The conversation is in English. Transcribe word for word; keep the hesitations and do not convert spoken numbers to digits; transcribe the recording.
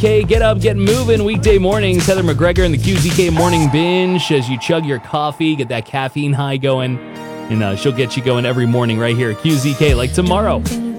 K, get up, get moving. Weekday mornings, Heather McGregor and the Q Z K Morning Binge as you chug your coffee, get that caffeine high going. And uh, she'll get you going every morning right here at Q Z K like tomorrow.